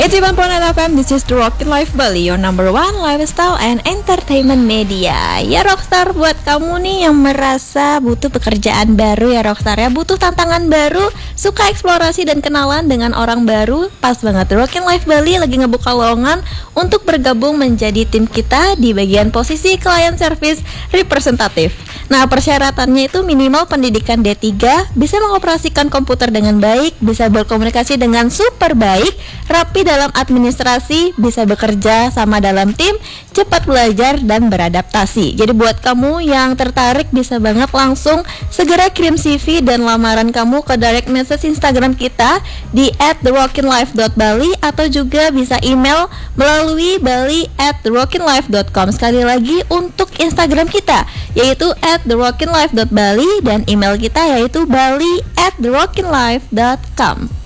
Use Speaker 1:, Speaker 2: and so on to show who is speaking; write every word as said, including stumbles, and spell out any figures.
Speaker 1: It's Ivan Ponat F M, this is the Rockin' Life Bali, your number one lifestyle and entertainment media. Ya Rockstar, buat kamu nih yang merasa butuh pekerjaan baru ya Rockstar ya, butuh tantangan baru, suka eksplorasi dan kenalan dengan orang baru, pas banget Rockin' Life Bali lagi ngebuka lowongan untuk bergabung menjadi tim kita di bagian posisi client service representative. Nah, persyaratannya itu minimal pendidikan D tiga, bisa mengoperasikan komputer dengan baik, bisa berkomunikasi dengan super baik, rapi dalam administrasi, bisa bekerja sama dalam tim, cepat belajar dan beradaptasi. Jadi buat kamu yang tertarik bisa banget langsung segera kirim C V dan lamaran kamu ke direct message Instagram kita di at the rockin life dot bali atau juga bisa email melalui bali at the rockin life dot com. Sekali lagi untuk Instagram kita yaitu at the rockin life dot bali dan email kita yaitu bali at the rockin life dot com.